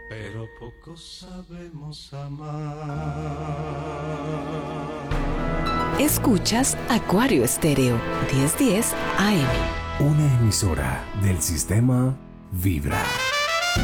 pero poco sabemos amar. Escuchas Acuario Estéreo 1010 AM. Una emisora del sistema Vibra.